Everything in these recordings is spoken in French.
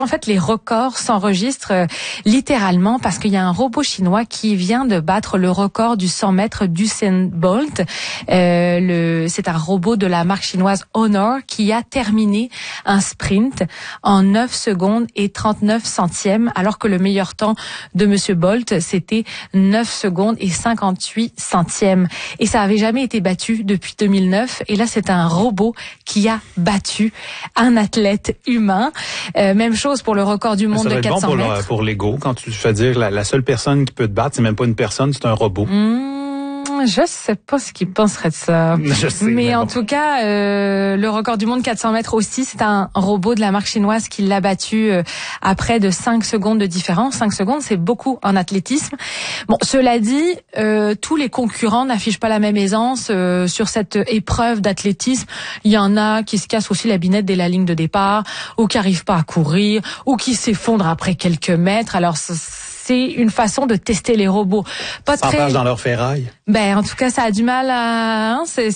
En fait, les records s'enregistrent littéralement parce qu'il y a un robot chinois qui vient de battre le record du 100 mètres d'Usain Bolt. C'est un robot de la marque chinoise Honor qui a terminé un sprint en 9 secondes et 39 centièmes, alors que le meilleur temps de Monsieur Bolt, c'était 9 secondes et 58 centièmes. Et ça avait jamais été battu depuis 2009. Et là, c'est un robot qui a battu un athlète humain. Même chose pour le record du monde de 400 mètres. Pour l'ego, quand tu fais dire la seule personne qui peut te battre, c'est même pas une personne, c'est un robot. Je sais pas ce qu'ils penseraient de ça. Je sais, mais en tout cas, le record du monde 400 mètres aussi, c'est un robot de la marque chinoise qui l'a battu à près de 5 secondes de différence. 5 secondes, c'est beaucoup en athlétisme. Bon, cela dit, tous les concurrents n'affichent pas la même aisance sur cette épreuve d'athlétisme. Il y en a qui se cassent aussi la binette dès la ligne de départ, ou qui arrivent pas à courir, ou qui s'effondrent après quelques mètres. Alors, c'est une façon de tester les robots. Pas très... S'empêche dans leur ferraille. En tout cas, ça a du mal à...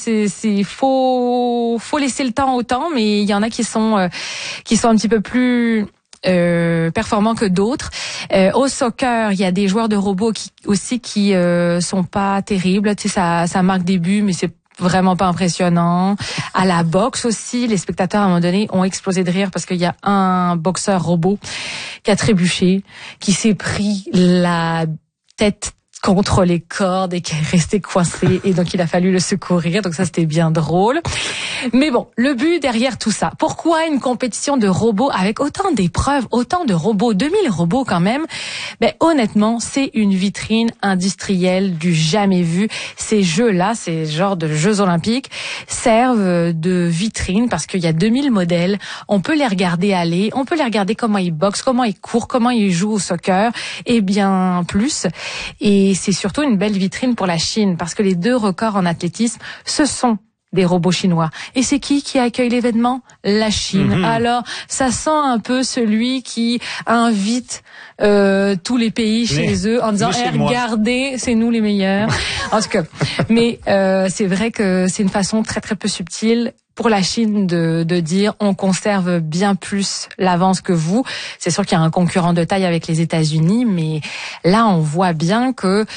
faut laisser le temps au temps, mais il y en a qui sont un petit peu plus... performants que d'autres. Au soccer, il y a des joueurs de robots qui sont pas terribles. Tu sais, ça marque des buts, mais c'est vraiment pas impressionnant. À la boxe aussi, les spectateurs à un moment donné ont explosé de rire parce qu'il y a un boxeur robot qui a trébuché, qui s'est pris la tête contre les cordes et qui est resté coincé, et donc il a fallu le secourir, donc ça c'était bien drôle. Mais bon, le but derrière tout ça, pourquoi une compétition de robots avec autant d'épreuves, autant de robots, 2000 robots quand même? Honnêtement, c'est une vitrine industrielle du jamais vu. Ces jeux-là, ces genres de jeux olympiques, servent de vitrine parce qu'il y a 2000 modèles, on peut les regarder aller, on peut les regarder comment ils boxent, comment ils courent, comment ils jouent au soccer, et bien plus. Et c'est surtout une belle vitrine pour la Chine parce que les 2 records en athlétisme, ce sont des robots chinois. Et c'est qui accueille l'événement? La Chine. Alors, ça sent un peu celui qui invite tous les pays chez eux en disant regardez, c'est nous les meilleurs. En tout cas, mais c'est vrai que c'est une façon très très peu subtile pour la Chine de dire on conserve bien plus l'avance que vous. C'est sûr qu'il y a un concurrent de taille avec les États-Unis, mais là on voit bien que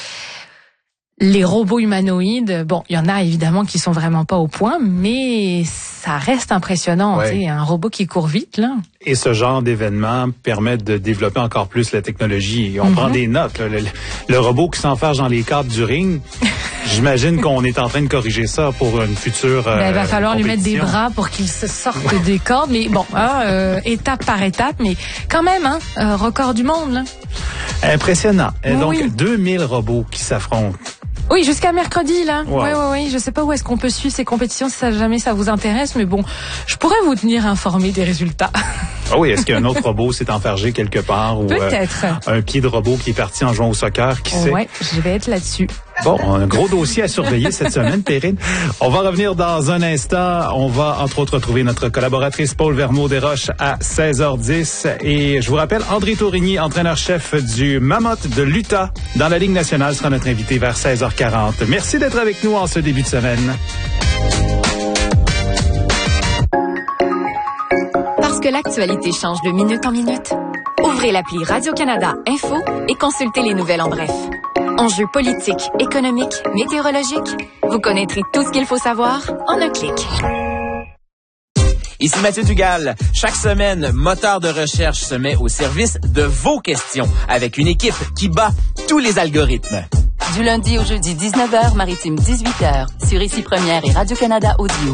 les robots humanoïdes, bon, il y en a évidemment qui sont vraiment pas au point, mais ça reste impressionnant. Ouais. Tu sais, un robot qui court vite, là. Et ce genre d'événement permet de développer encore plus la technologie. On prend des notes. Là. Le robot qui s'enfarge dans les câbles du ring, j'imagine qu'on est en train de corriger ça pour une future il va falloir lui mettre des bras pour qu'il se sorte des cordes. Mais bon, étape par étape, mais quand même, record du monde, là. Impressionnant. Oui. Donc, 2000 robots qui s'affrontent. Oui, jusqu'à mercredi, là. Wow. Oui. Je sais pas où est-ce qu'on peut suivre ces compétitions si jamais ça vous intéresse, mais bon, je pourrais vous tenir informé des résultats. Ah oui, est-ce qu'un autre robot s'est enfargé quelque part ou peut-être un pied de robot qui est parti en jouant au soccer, qui sait? Ouais, je vais être là-dessus. Bon, un gros dossier à surveiller cette semaine, Perrine. On va revenir dans un instant. On va, entre autres, retrouver notre collaboratrice Paul Vermeau-Desroches à 16h10. Et je vous rappelle, André Tourigny, entraîneur-chef du Mammoth de l'Utah dans la Ligue nationale, sera notre invité vers 16h40. Merci d'être avec nous en ce début de semaine. Parce que l'actualité change de minute en minute, ouvrez l'appli Radio-Canada Info et consultez les nouvelles en bref. Enjeux politiques, économiques, météorologiques, vous connaîtrez tout ce qu'il faut savoir en un clic. Ici Mathieu Dugal. Chaque semaine, Moteur de recherche se met au service de vos questions avec une équipe qui bat tous les algorithmes. Du lundi au jeudi 19h, Maritime 18h, sur Ici Première et Radio-Canada Audio.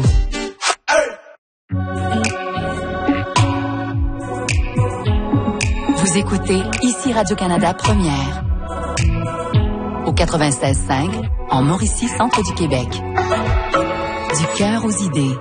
Vous écoutez Ici Radio-Canada Première. Au 96.5, en Mauricie, centre du Québec. Du cœur aux idées.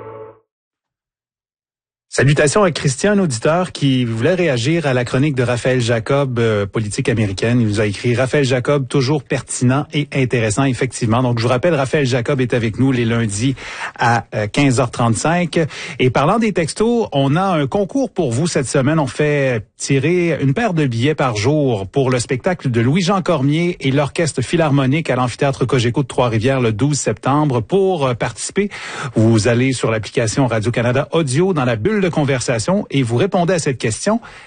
Salutations à Christian, un auditeur qui voulait réagir à la chronique de Raphaël Jacob, politique américaine. Il nous a écrit « Raphaël Jacob, toujours pertinent et intéressant, effectivement ». Donc, je vous rappelle, Raphaël Jacob est avec nous les lundis à 15h35. Et parlant des textos, on a un concours pour vous cette semaine. On fait tirer une paire de billets par jour pour le spectacle de Louis-Jean Cormier et l'Orchestre Philharmonique à l'Amphithéâtre Cogeco de Trois-Rivières le 12 septembre. Pour participer, vous allez sur l'application Radio-Canada Audio dans la bulle de conversation et vous répondez à cette question.